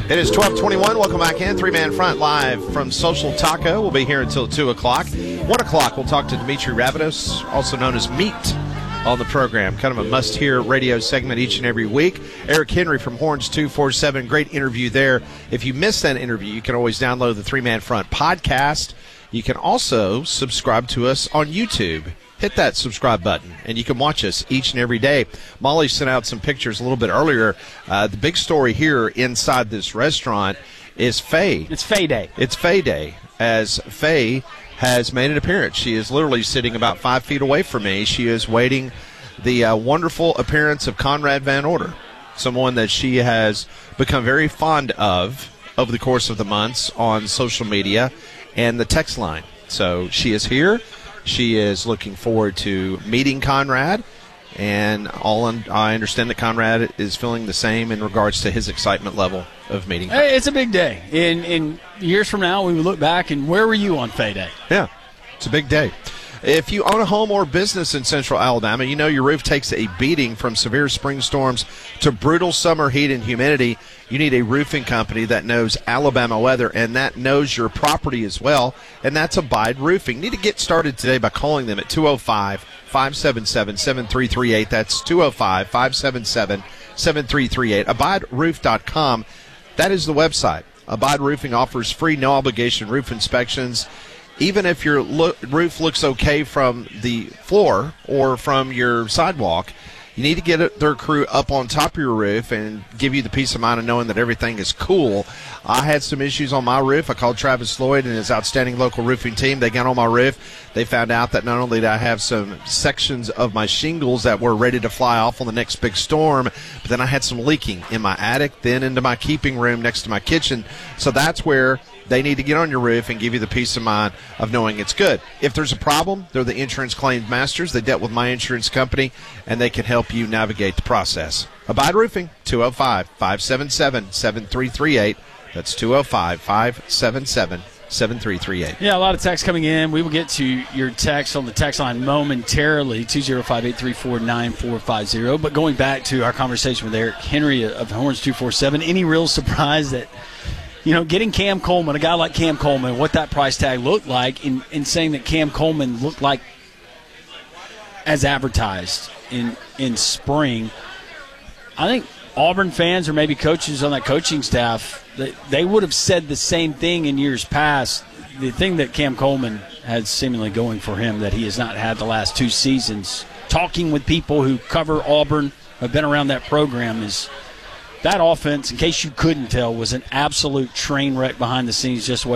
It is 12:21. Welcome back in. Three-Man Front live from Social Taco. We'll be here until 2 o'clock. 1 o'clock, we'll talk to Dimitri Rabidos, also known as Meat, on the program. Kind of a must-hear radio segment each and every week. Eric Henry from Horns 247. Great interview there. If you missed that interview, you can always download the Three-Man Front podcast. You can also subscribe to us on YouTube. Hit that subscribe button, and you can watch us each and every day. Molly sent out some pictures a little bit earlier. The big story here inside this restaurant is Faye. It's Faye Day. It's Faye Day, as Faye has made an appearance. She is literally sitting about 5 feet away from me. She is waiting the wonderful appearance of Conrad Van Order, someone that she has become very fond of over the course of the months on social media and the text line. So she is here. She is looking forward to meeting Conrad, and I understand that Conrad is feeling the same in regards to his excitement level of meeting her. Hey, it's a big day. In years from now, we will look back, and where were you on Faye Day? Yeah, it's a big day. If you own a home or business in central Alabama, you know your roof takes a beating from severe spring storms to brutal summer heat and humidity. You need a roofing company that knows Alabama weather and that knows your property as well, and that's Abide Roofing. You need to get started today by calling them at 205-577-7338. That's 205-577-7338. AbideRoof.com. That is the website. Abide Roofing offers free, no-obligation roof inspections. Even if your roof looks okay from the floor or from your sidewalk, you need to get their crew up on top of your roof and give you the peace of mind of knowing that everything is cool. I had some issues on my roof. I called Travis Lloyd and his outstanding local roofing team. They got on my roof. They found out that not only did I have some sections of my shingles that were ready to fly off on the next big storm, but then I had some leaking in my attic, then into my keeping room next to my kitchen. So that's where they need to get on your roof and give you the peace of mind of knowing it's good. If there's a problem, they're the insurance claims masters. They dealt with my insurance company, and they can help you navigate the process. Abide Roofing, 205-577-7338. That's 205-577-7338. Yeah, a lot of texts coming in. We will get to your text on the text line momentarily, 205-834-9450. But going back to our conversation with Eric Henry of Horns 247, any real surprise that, getting Cam Coleman, a guy like Cam Coleman, what that price tag looked like, in saying that Cam Coleman looked like as advertised in spring. I think Auburn fans or maybe coaches on that coaching staff, they would have said the same thing in years past. The thing that Cam Coleman has seemingly going for him that he has not had the last 2 seasons, talking with people who cover Auburn, have been around that program, is that offense, in case you couldn't tell, was an absolute train wreck behind the scenes, just the way